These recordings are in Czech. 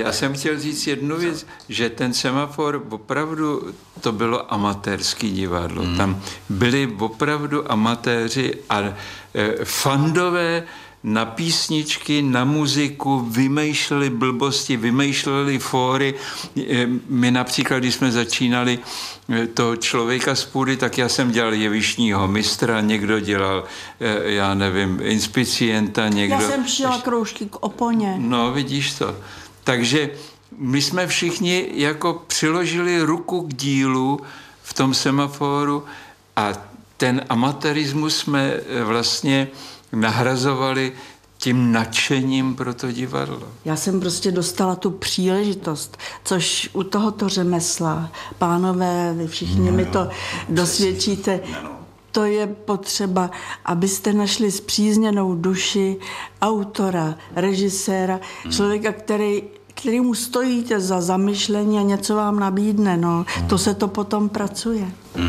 Já jsem chtěl říct jednu věc, že ten Semafor opravdu, to bylo amatérský divadlo. Tam byli opravdu amatéři a fandové na písničky, na muziku, vymýšleli blbosti, vymýšleli fóry. My například, když jsme začínali toho Člověka z půdy, tak já jsem dělal jevištního mistra, někdo dělal, já nevím, inspicienta, někdo... Já jsem šila kroužky k oponě. No, vidíš to. Takže my jsme všichni jako přiložili ruku k dílu v tom Semaforu a ten amatérismus jsme vlastně nahrazovali tím nadšením pro to divadlo. Já jsem prostě dostala tu příležitost, což u tohoto řemesla, pánové, vy všichni mi to dosvědčíte, to je potřeba, abyste našli spřízněnou duši autora, režiséra, člověka, který mu stojíte za zamyšlení a něco vám nabídne, no. To se to potom pracuje.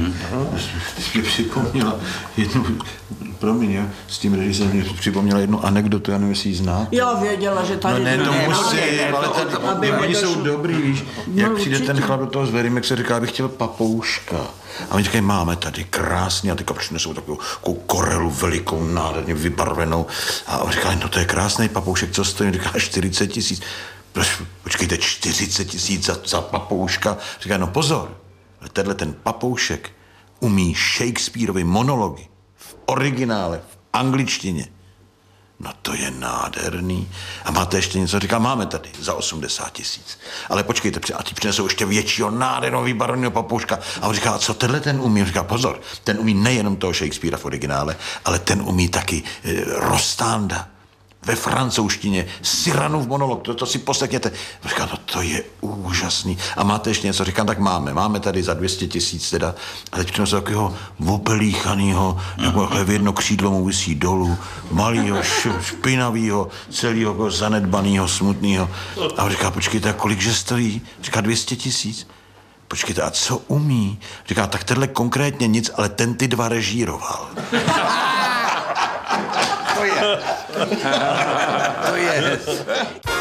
Ty mě připomněla jednu, promiň, s tím režisérem mě připomněla jednu anekdotu, já nevím, jestli ji znáte. Já věděla, že tady... No ne, to musím, ale tady, oni jsou dobrý, víš. Jak přijde ten chlap do toho Zverimek, se říká, abych chtěl papouška. A oni říkají, máme tady krásně, a teďka přinesou takovou korelu velikou, nádherně vybarvenou. A on říká, no to je krásný papoušek, co stojí? On říká, 40 000. Počkejte, 40 000 za papouška. Říká, no pozor, tenhle ten papoušek umí Shakespeareovy monology v originále, v angličtině. No to je nádherný. A máte ještě něco? Říká, máme tady za 80 000. Ale počkejte, a ti přinesou ještě většího nádherného vybarveného papouška. A on říká, a co tenhle ten umí? On říká, pozor, ten umí nejenom toho Shakespearea v originále, ale ten umí taky Rostanda ve francouzštině, Cyranův monolog, to si poslechněte. Říkám, no to je úžasný. A máte ještě něco? Říkám, tak máme tady za 200 000 teda. A teď přinesou takového opelíchanýho, jako v jedno křídlo mu visí dolů, malýho, špinavýho, celýho zanedbanýho, smutnýho. A on říká, počkejte, a kolikže stojí? Říká, 200 000. Počkejte, a co umí? Říká, tak tenhle konkrétně nic, ale ten ty dva režíroval. To je.